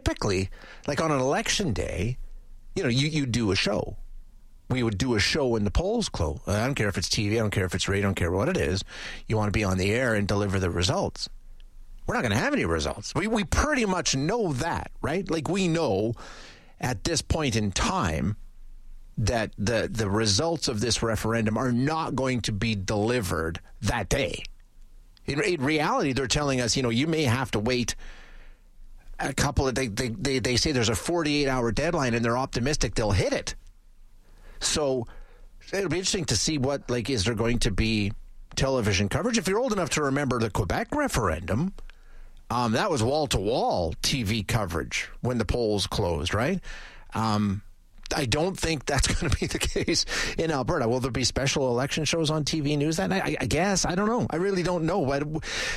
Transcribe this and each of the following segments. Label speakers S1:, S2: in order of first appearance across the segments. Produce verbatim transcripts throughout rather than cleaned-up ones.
S1: typically, like on an election day, you know, you, you do a show. We would do a show when the polls close. I don't care if it's T V, I don't care if it's radio, I don't care what it is. You want to be on the air and deliver the results. We're not going to have any results. We we pretty much know that, right? Like, we know at this point in time that the the results of this referendum are not going to be delivered that day. In, in reality, they're telling us, you know, you may have to wait a couple of, they, they, they, they say there's a forty-eight hour deadline, and they're optimistic they'll hit it. So it'll be interesting to see what, like, is there going to be television coverage? If you're old enough to remember the Quebec referendum, um, that was wall-to-wall T V coverage when the polls closed, right? Um, I don't think that's going to be the case in Alberta. Will there be special election shows on T V news that night? I, I guess. I don't know. I really don't know. I,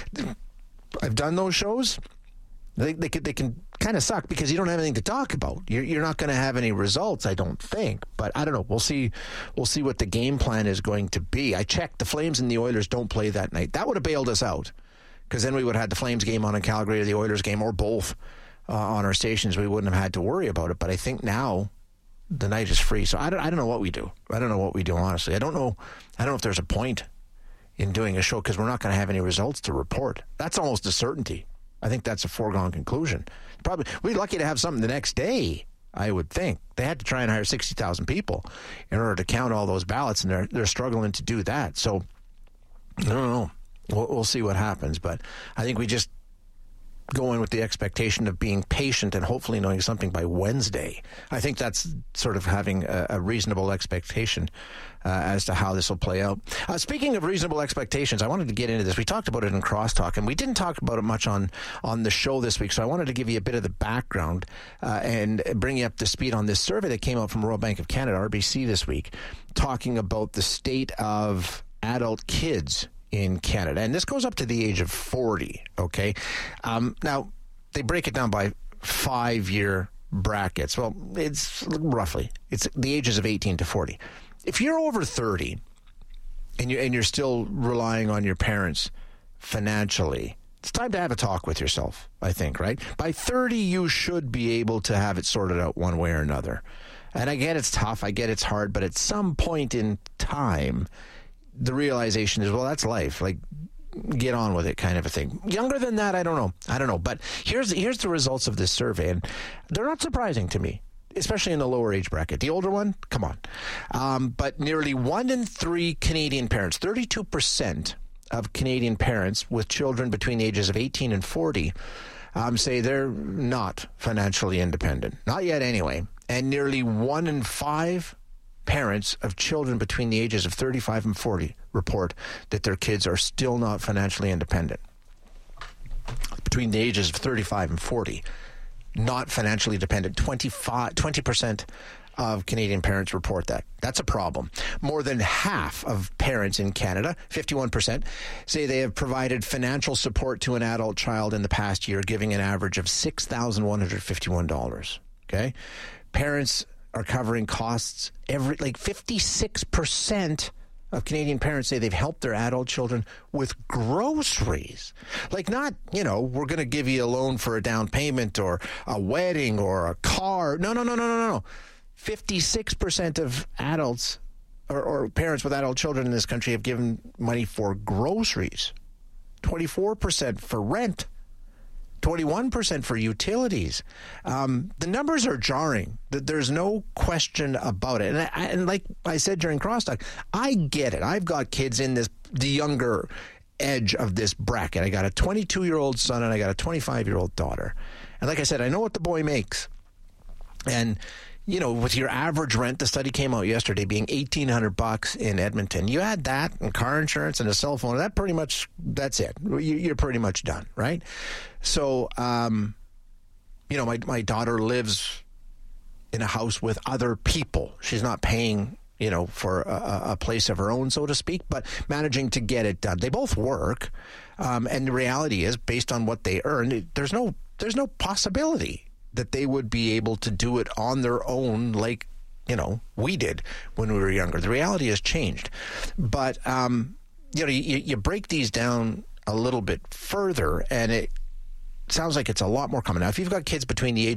S1: I've done those shows. They, they, can, they can kind of suck because you don't have anything to talk about. You're, you're not going to have any results, I don't think. But I don't know. We'll see. We'll see what the game plan is going to be. I checked. The Flames and the Oilers don't play that night. That would have bailed us out, because then we would have had the Flames game on in Calgary or the Oilers game, or both uh, on our stations. We wouldn't have had to worry about it. But I think now the night is free. So I don't, I don't know what we do. I don't know what we do, honestly. I don't know. I don't know if there's a point in doing a show, because we're not going to have any results to report. That's almost a certainty. I think that's a foregone conclusion. Probably, we'd be lucky to have something the next day, I would think. They had to try and hire sixty thousand people in order to count all those ballots, and they're, they're struggling to do that. So, I don't know. We'll, we'll see what happens. But I think we just go in with the expectation of being patient and hopefully knowing something by Wednesday. I think that's sort of having a, a reasonable expectation uh, as to how this will play out. Uh, speaking of reasonable expectations, I wanted to get into this. We talked about it in Crosstalk, and we didn't talk about it much on, on the show this week, so I wanted to give you a bit of the background uh, and bring you up to speed on this survey that came out from Royal Bank of Canada, R B C, this week, talking about the state of adult kids in Canada. And this goes up to the age of forty, okay? Um, now, they break it down by five-year brackets. Well, it's roughly. It's the ages of eighteen to forty. If you're over thirty and you're, and you're still relying on your parents financially, it's time to have a talk with yourself, I think, right? By thirty, you should be able to have it sorted out one way or another. And I get it's tough. I get it's hard. But at some point in time, the realization is, well, that's life. Like, get on with it, kind of a thing. Younger than that, I don't know. I don't know. But here's here's the results of this survey, and they're not surprising to me, especially in the lower age bracket. The older one, come on. Um, but nearly one in three Canadian parents, thirty-two percent of Canadian parents with children between the ages of eighteen and forty, um, say they're not financially independent. Not yet, anyway. And nearly one in five parents of children between the ages of thirty-five and forty report that their kids are still not financially independent. Between the ages of thirty-five and forty, not financially dependent. twenty-five, twenty percent of Canadian parents report that. That's a problem. More than half of parents in Canada, fifty-one percent, say they have provided financial support to an adult child in the past year, giving an average of six thousand one hundred fifty-one dollars. Okay? Parents are covering costs every, like fifty-six percent of Canadian parents say they've helped their adult children with groceries. Like, not, you know, we're going to give you a loan for a down payment or a wedding or a car. No, no, no, no, no, no. fifty-six percent of adults or, or parents with adult children in this country have given money for groceries. twenty-four percent for rent. twenty-one percent for utilities. Um, the numbers are jarring. There's no question about it. And, I, and like I said during Crosstalk, I get it. I've got kids in this, the younger edge of this bracket. I got a twenty-two-year-old son and I got a twenty-five-year-old daughter. And like I said, I know what the boy makes. And, you know, with your average rent, the study came out yesterday, being eighteen hundred bucks in Edmonton. You add that and car insurance and a cell phone, that pretty much, that's it. You're pretty much done, right? So, um, you know, my, my daughter lives in a house with other people. She's not paying, you know, for a, a place of her own, so to speak, but managing to get it done. They both work. Um, and the reality is, based on what they earn, there's no, there's no possibility that they would be able to do it on their own like, you know, we did when we were younger. The reality has changed. But, um, you know, you, you break these down a little bit further, and it sounds like it's a lot more common. Now, if you've got kids between the age